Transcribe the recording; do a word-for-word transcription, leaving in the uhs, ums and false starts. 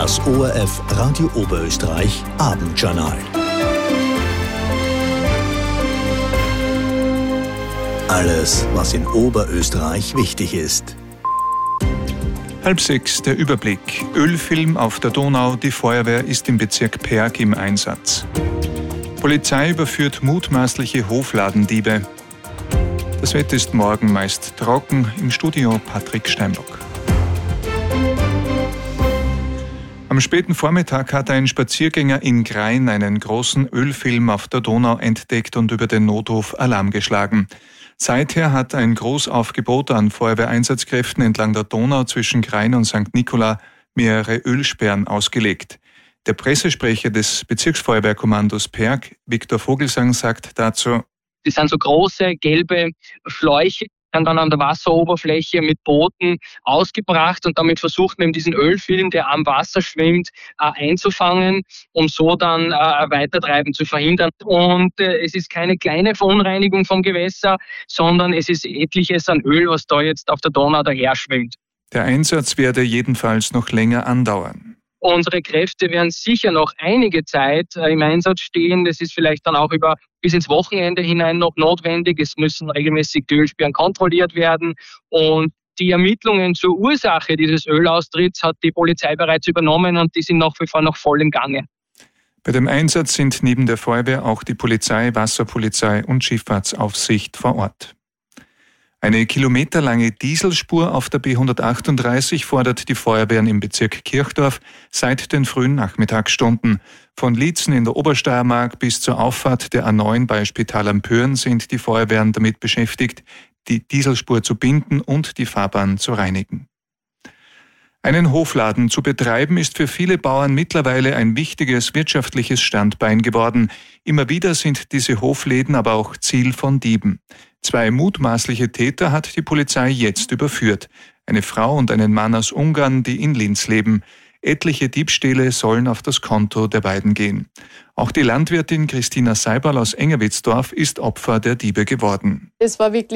Das O R F Radio Oberösterreich Abendjournal. Alles, was in Oberösterreich wichtig ist. Halb sechs, der Überblick. Ölfilm auf der Donau, die Feuerwehr ist im Bezirk Perg im Einsatz. Polizei überführt mutmaßliche Hofladendiebe. Das Wetter ist morgen meist trocken. Im Studio Patrick Steinbock. Am späten Vormittag hat ein Spaziergänger in Grein einen großen Ölfilm auf der Donau entdeckt und über den Notruf Alarm geschlagen. Seither hat ein Großaufgebot an Feuerwehreinsatzkräften entlang der Donau zwischen Grein und Sankt Nikola mehrere Ölsperren ausgelegt. Der Pressesprecher des Bezirksfeuerwehrkommandos Perg, Viktor Vogelsang, sagt dazu: Das sind so große gelbe Schläuche, dann an der Wasseroberfläche mit Booten ausgebracht und damit versucht man eben diesen Ölfilm, der am Wasser schwimmt, einzufangen, um so dann äh, Weitertreiben zu verhindern. Und äh, es ist keine kleine Verunreinigung vom Gewässer, sondern es ist etliches an Öl, was da jetzt auf der Donau daher schwimmt. Der Einsatz werde jedenfalls noch länger andauern. Unsere Kräfte werden sicher noch einige Zeit äh, im Einsatz stehen. Das ist vielleicht dann auch über bis ins Wochenende hinein noch notwendig. Es müssen regelmäßig die Ölsperren kontrolliert werden. Und die Ermittlungen zur Ursache dieses Ölaustritts hat die Polizei bereits übernommen und die sind nach wie vor noch voll im Gange. Bei dem Einsatz sind neben der Feuerwehr auch die Polizei, Wasserpolizei und Schifffahrtsaufsicht vor Ort. Eine kilometerlange Dieselspur auf der B hundertachtunddreißig fordert die Feuerwehren im Bezirk Kirchdorf seit den frühen Nachmittagsstunden. Von Liezen in der Obersteiermark bis zur Auffahrt der A neun bei Spital am Pöhren sind die Feuerwehren damit beschäftigt, die Dieselspur zu binden und die Fahrbahn zu reinigen. Einen Hofladen zu betreiben ist für viele Bauern mittlerweile ein wichtiges wirtschaftliches Standbein geworden. Immer wieder sind diese Hofläden aber auch Ziel von Dieben. Zwei mutmaßliche Täter hat die Polizei jetzt überführt. Eine Frau und einen Mann aus Ungarn, die in Linz leben. Etliche Diebstähle sollen auf das Konto der beiden gehen. Auch die Landwirtin Christina Seiberl aus Engerwitzdorf ist Opfer der Diebe geworden. Es war wirklich